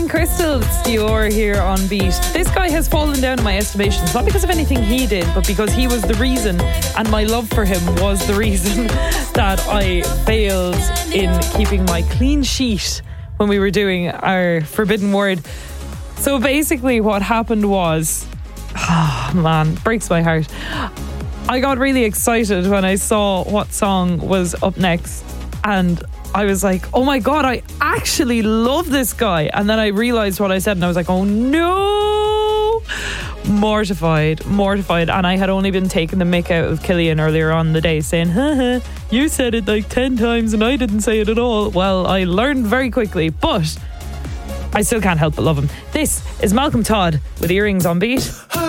Killian Crystal, it's Dior here on Beat. This guy has fallen down in my estimation. It's not because of anything he did, but because he was the reason, and my love for him was the reason that I failed in keeping my clean sheet when we were doing our Forbidden Word. So basically what happened was, breaks my heart. I got really excited when I saw what song was up next, and I was like, oh my God, I actually love this guy. And then I realised what I said and I was like, oh no. Mortified. And I had only been taking the mick out of Killian earlier on in the day saying, haha, you said it like 10 times and I didn't say it at all. Well, I learned very quickly, but I still can't help but love him. This is Malcolm Todd with Earrings on Beat.